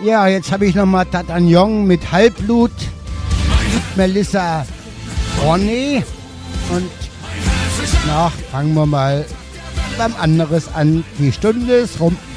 Ja, jetzt habe ich nochmal Tatagnon mit Halbblut, Melissa Ronny und nach fangen wir mal beim anderes an. Die Stunde ist rum.